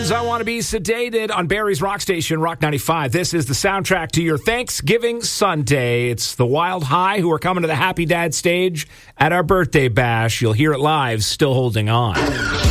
I Want to Be Sedated on Barry's Rock Station, Rock 95. This is the soundtrack to your Thanksgiving Sunday. It's the Wild High who are coming to the Happy Dad stage at our birthday bash. You'll hear it live, Still Holding On.